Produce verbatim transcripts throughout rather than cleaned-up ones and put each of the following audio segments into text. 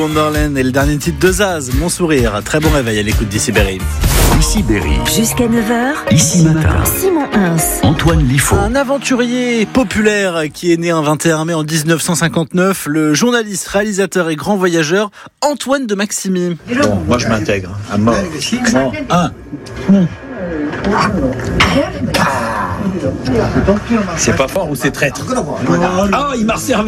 Wonderland et le dernier titre de Zaz, Mon Sourire. Très bon réveil à l'écoute d'Ici Berry. Ici Berry. Jusqu'à neuf heures. Ici Matin. Simon Hins. Antoine Liffaut. Un aventurier populaire qui est né un vingt et un mai en dix-neuf cent cinquante-neuf, le journaliste, réalisateur et grand voyageur Antoine de Maximi. Bon, moi je m'intègre. À mort. Non, un. C'est pas fort ou c'est traître? Ah, il m'a resservi.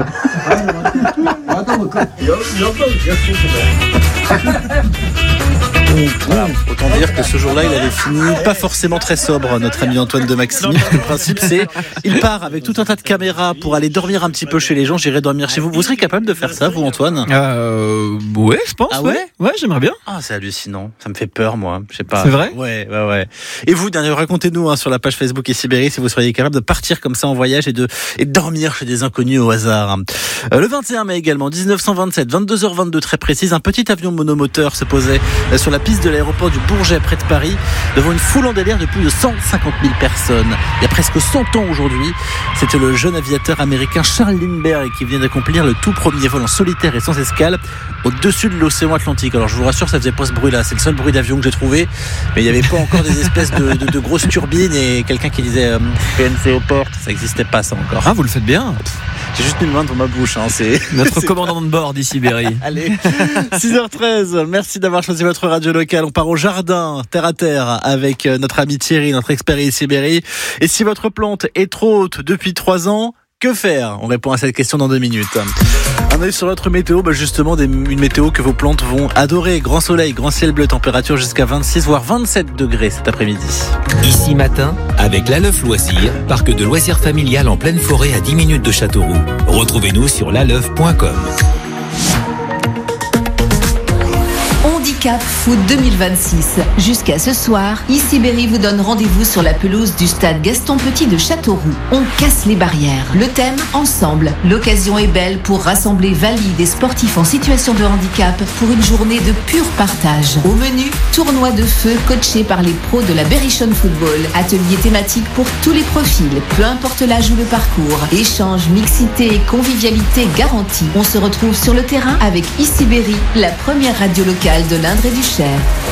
Voilà. Autant dire que ce jour-là, il avait fini pas forcément très sobre, notre ami Antoine de Maximi. Le principe, c'est il part avec tout un tas de caméras pour aller dormir un petit peu chez les gens. J'irai dormir chez vous. Vous serez capable de faire ça, vous, Antoine? Euh, ouais, je pense. Ah ouais, ouais, ouais, j'aimerais bien. Ah, c'est hallucinant. Ça me fait peur, moi. Je sais pas. C'est vrai? Ouais, ouais, ouais. Et vous, d'ailleurs, racontez-nous hein, sur la page Facebook Ici Berry si vous seriez capable de partir comme ça en voyage et de et de dormir chez des inconnus au hasard. Euh, le vingt et un mai également, dix-neuf cent vingt-sept, vingt-deux heures vingt-deux très précise, un petit avion monomoteur se posait euh, sur la piste de l'aéroport du Bourget près de Paris devant une foule en délire de plus de cent cinquante mille personnes. Il y a presque cent ans aujourd'hui, c'était le jeune aviateur américain Charles Lindbergh qui venait d'accomplir le tout premier vol en solitaire et sans escale au-dessus de l'océan Atlantique. Alors je vous rassure, ça faisait pas ce bruit-là, c'est le seul bruit d'avion que j'ai trouvé, mais il n'y avait pas encore des espèces de, de, de grosses turbines et quelqu'un qui disait euh, P N C aux portes, ça n'existait pas ça encore. Ah, vous le faites bien. J'ai juste une main dans ma bouche. Hein, c'est Notre c'est commandant de bord d'Ici Berry. Allez, six heures treize, merci d'avoir choisi votre radio locale. On part au jardin, terre à terre, avec notre ami Thierry, notre expert Ici Berry. Et si votre plante est trop haute depuis trois ans, que faire? On répond à cette question dans deux minutes. Un œil sur notre météo, bah justement des, une météo que vos plantes vont adorer. Grand soleil, grand ciel bleu, température jusqu'à vingt-six voire vingt-sept degrés cet après-midi. Ici Matin, avec l'Aleuf Loisirs, parc de loisirs familial en pleine forêt à dix minutes de Châteauroux. Retrouvez-nous sur l'aleuf point com. Handicap Foot deux mille vingt-six. Jusqu'à ce soir, Ici Berry vous donne rendez-vous sur la pelouse du stade Gaston Petit de Châteauroux. On casse les barrières. Le thème, ensemble. L'occasion est belle pour rassembler valides et sportifs en situation de handicap pour une journée de pur partage. Au menu, tournoi de feu coaché par les pros de la Berrichonne Football. Atelier thématique pour tous les profils, peu importe l'âge ou le parcours. Échange, mixité et convivialité garantie. On se retrouve sur le terrain avec Ici Berry, la première radio locale de l'Indre et du Cher.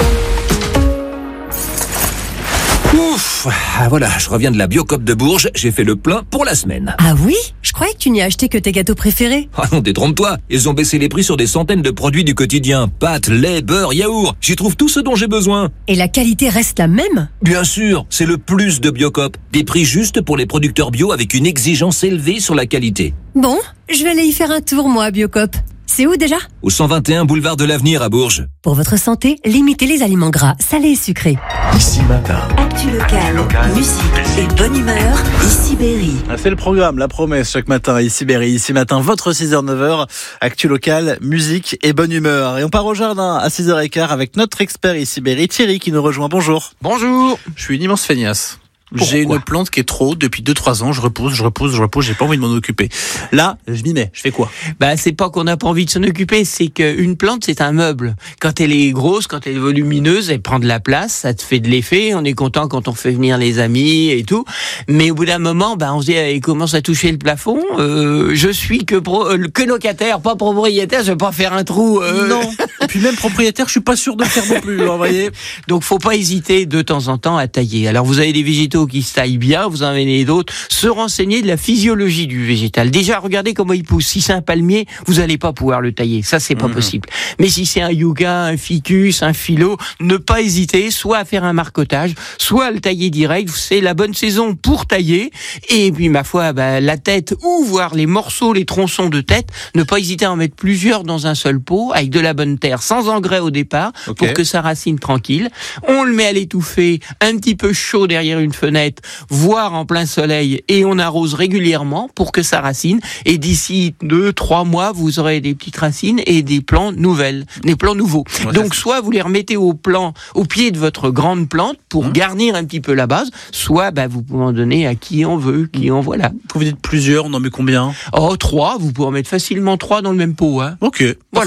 Ouf, ah, voilà, je reviens de la Biocop de Bourges, j'ai fait le plein pour la semaine. Ah oui? Je croyais que tu n'y as acheté que tes gâteaux préférés. Ah non, détrompe-toi, ils ont baissé les prix sur des centaines de produits du quotidien. Pâtes, lait, beurre, yaourt, j'y trouve tout ce dont j'ai besoin. Et la qualité reste la même? Bien sûr, c'est le plus de Biocop. Des prix justes pour les producteurs bio avec une exigence élevée sur la qualité. Bon, je vais aller y faire un tour moi à Biocop. C'est où déjà? Au cent vingt et un boulevard de l'Avenir à Bourges. Pour votre santé, limitez les aliments gras, salés et sucrés. Ici Matin. Actu local, musique et bonne humeur. Ici Berry. C'est le programme, la promesse chaque matin Ici Berry. Ici Matin, votre six heures neuf heures, actu local, musique et bonne humeur. Et on part au jardin à six heures quinze avec notre expert Ici Berry, Thierry, qui nous rejoint. Bonjour. Bonjour. Je suis une immense feignasse. Pourquoi? J'ai une plante qui est trop haute depuis deux trois ans, je repousse, je repousse, je repousse, j'ai pas envie de m'en occuper. Là, je m'y mets, je fais quoi? Bah, c'est pas qu'on n'a pas envie de s'en occuper, c'est qu'une plante, c'est un meuble. Quand elle est grosse, quand elle est volumineuse, elle prend de la place, ça te fait de l'effet, on est content quand on fait venir les amis et tout. Mais au bout d'un moment, bah, on se dit, elle commence à toucher le plafond, euh, je suis que pro, euh, que locataire, pas propriétaire, je vais pas faire un trou, euh... Non. Et puis même propriétaire, je suis pas sûr de le faire non plus, vous voyez. Donc, faut pas hésiter de temps en temps à tailler. Alors, vous avez des végétaux qui se taillent bien, vous en avez d'autres. Se renseigner de la physiologie du végétal. Déjà, regardez comment il pousse. Si c'est un palmier, vous allez pas pouvoir le tailler. Ça, c'est pas mmh. possible. Mais si c'est un yucca, un ficus, un philo, ne pas hésiter, soit à faire un marcotage, soit à le tailler direct. C'est la bonne saison pour tailler. Et puis, ma foi, bah, la tête ou voir les morceaux, les tronçons de tête, ne pas hésiter à en mettre plusieurs dans un seul pot, avec de la bonne terre, sans engrais au départ, okay. pour que ça racine tranquille. On le met à l'étouffer, un petit peu chaud derrière une fenêtre, voire en plein soleil, et on arrose régulièrement pour que ça racine. Et d'ici deux, trois mois, vous aurez des petites racines et des plants nouvelles, des plants nouveaux. Ouais, donc, soit vous les remettez au plan, au pied de votre grande plante pour mmh. garnir un petit peu la base, soit bah, vous pouvez en donner à qui en veut, qui en voilà. Quand vous dites plusieurs, on en met combien? Oh, trois. Vous pouvez en mettre facilement trois dans le même pot. Hein. Ok, voilà. Parfait.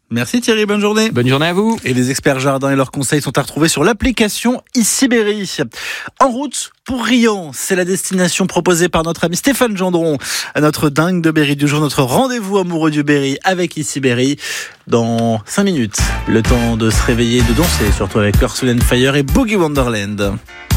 Merci Thierry, bonne journée. Bonne journée à vous. Et les experts jardins et leurs conseils sont à retrouver sur l'application Ici Berry. En route pour Riant, c'est la destination proposée par notre ami Stéphane Gendron, notre dingue de Berry du jour, notre rendez-vous amoureux du Berry avec Ici Berry. Dans cinq minutes, le temps de se réveiller, de danser, surtout avec Earth, Wind and Fire et Boogie Wonderland.